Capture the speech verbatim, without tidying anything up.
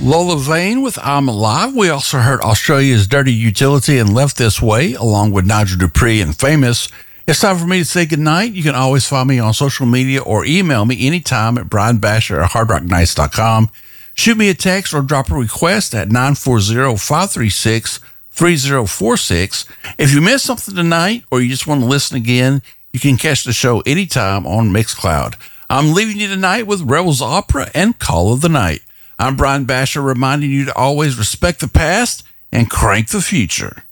Lola Vane with I'm Alive. We also heard Australia's Dirty Utility and Left This Way, along with Nigel Dupree and Famous. It's time for me to say goodnight. You can always find me on social media or email me anytime at brian basher at hard rock nights dot com. Shoot me a text or drop a request at nine four zero, five three six, three zero four six. If you missed something tonight or you just want to listen again, you can catch the show anytime on Mixcloud. I'm leaving you tonight with Rebels Opera and Call of the Night. I'm Brian Basher, reminding you to always respect the past and crank the future.